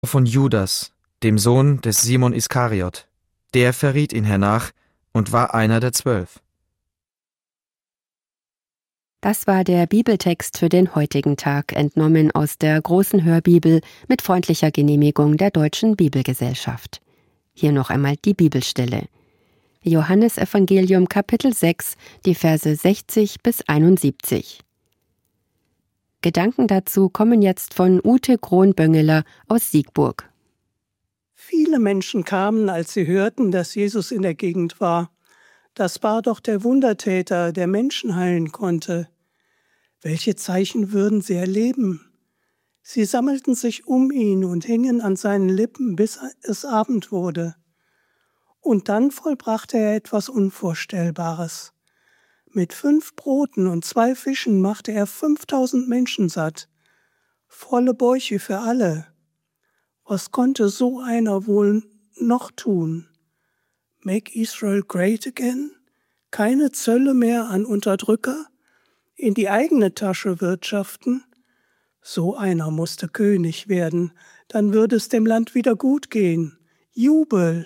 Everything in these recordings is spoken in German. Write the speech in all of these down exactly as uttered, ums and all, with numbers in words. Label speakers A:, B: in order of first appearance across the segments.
A: von Judas, dem Sohn des Simon Iskariot. Der verriet ihn hernach und war einer der Zwölf.
B: Das war der Bibeltext für den heutigen Tag, entnommen aus der Großen Hörbibel mit freundlicher Genehmigung der Deutschen Bibelgesellschaft. Hier noch einmal die Bibelstelle. Johannesevangelium Kapitel sechs, die Verse sechzig bis einundsiebzig. Gedanken dazu kommen jetzt von Ute Kronböngeler aus Siegburg.
C: Viele Menschen kamen, als sie hörten, dass Jesus in der Gegend war. Das war doch der Wundertäter, der Menschen heilen konnte. Welche Zeichen würden sie erleben? Sie sammelten sich um ihn und hingen an seinen Lippen, bis es Abend wurde. Und dann vollbrachte er etwas Unvorstellbares. Mit fünf Broten und zwei Fischen machte er fünftausend Menschen satt. Volle Bäuche für alle. Was konnte so einer wohl noch tun? Make Israel great again? Keine Zölle mehr an Unterdrücker? In die eigene Tasche wirtschaften? So einer musste König werden, dann würde es dem Land wieder gut gehen. Jubel!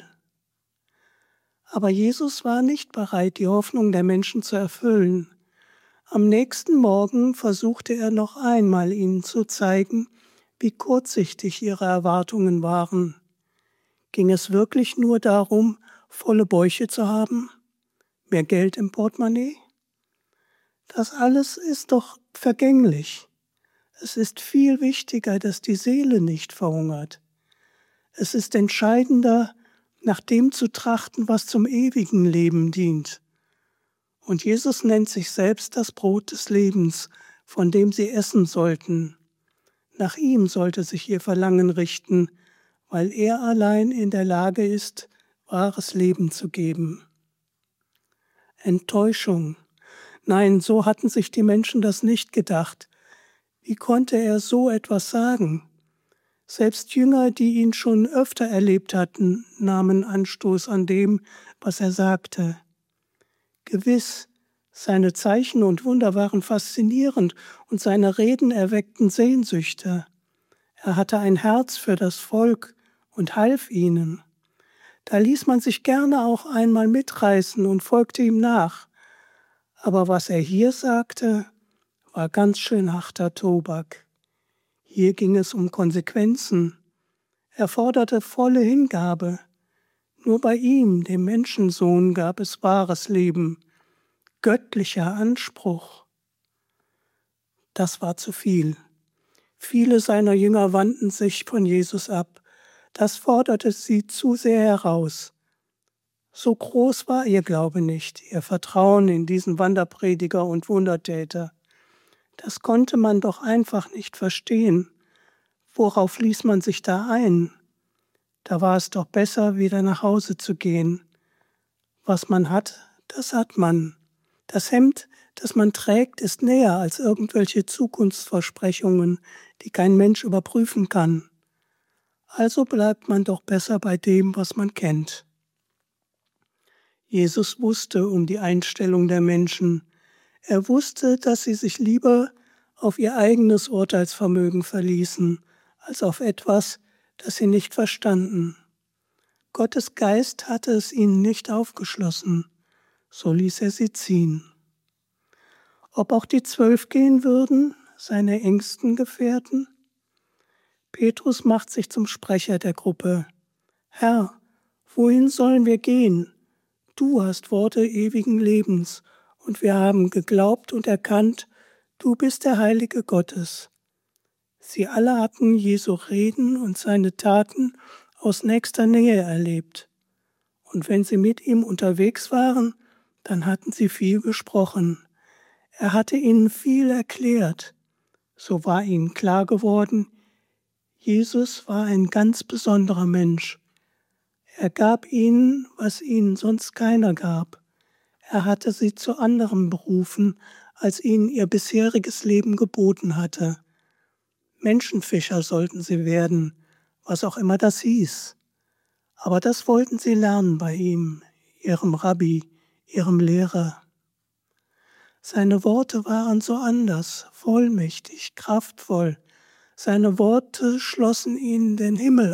C: Aber Jesus war nicht bereit, die Hoffnung der Menschen zu erfüllen. Am nächsten Morgen versuchte er noch einmal, ihnen zu zeigen, wie kurzsichtig ihre Erwartungen waren. Ging es wirklich nur darum, volle Bäuche zu haben? Mehr Geld im Portemonnaie? Das alles ist doch vergänglich. Es ist viel wichtiger, dass die Seele nicht verhungert. Es ist entscheidender, nach dem zu trachten, was zum ewigen Leben dient. Und Jesus nennt sich selbst das Brot des Lebens, von dem sie essen sollten. Nach ihm sollte sich ihr Verlangen richten, weil er allein in der Lage ist, wahres Leben zu geben. Enttäuschung. Nein, so hatten sich die Menschen das nicht gedacht. Wie konnte er so etwas sagen? Selbst Jünger, die ihn schon öfter erlebt hatten, nahmen Anstoß an dem, was er sagte. Gewiss, seine Zeichen und Wunder waren faszinierend und seine Reden erweckten Sehnsüchte. Er hatte ein Herz für das Volk und half ihnen. Da ließ man sich gerne auch einmal mitreißen und folgte ihm nach. Aber was er hier sagte, war ganz schön harter Tobak. Hier ging es um Konsequenzen. Er forderte volle Hingabe. Nur bei ihm, dem Menschensohn, gab es wahres Leben, göttlicher Anspruch. Das war zu viel. Viele seiner Jünger wandten sich von Jesus ab. Das forderte sie zu sehr heraus. So groß war ihr Glaube nicht, ihr Vertrauen in diesen Wanderprediger und Wundertäter. Das konnte man doch einfach nicht verstehen. Worauf ließ man sich da ein? Da war es doch besser, wieder nach Hause zu gehen. Was man hat, das hat man. Das Hemd, das man trägt, ist näher als irgendwelche Zukunftsversprechungen, die kein Mensch überprüfen kann. Also bleibt man doch besser bei dem, was man kennt. Jesus wusste um die Einstellung der Menschen. Er wusste, dass sie sich lieber auf ihr eigenes Urteilsvermögen verließen, als auf etwas, das sie nicht verstanden. Gottes Geist hatte es ihnen nicht aufgeschlossen, so ließ er sie ziehen. Ob auch die Zwölf gehen würden, seine engsten Gefährten? Petrus macht sich zum Sprecher der Gruppe. Herr, wohin sollen wir gehen? Du hast Worte ewigen Lebens, und wir haben geglaubt und erkannt, du bist der Heilige Gottes. Sie alle hatten Jesu Reden und seine Taten aus nächster Nähe erlebt. Und wenn sie mit ihm unterwegs waren, dann hatten sie viel gesprochen. Er hatte ihnen viel erklärt. So war ihnen klar geworden, Jesus war ein ganz besonderer Mensch. Er gab ihnen, was ihnen sonst keiner gab. Er hatte sie zu anderem berufen, als ihnen ihr bisheriges Leben geboten hatte. Menschenfischer sollten sie werden, was auch immer das hieß. Aber das wollten sie lernen bei ihm, ihrem Rabbi, ihrem Lehrer. Seine Worte waren so anders, vollmächtig, kraftvoll. Seine Worte schlossen ihnen den Himmel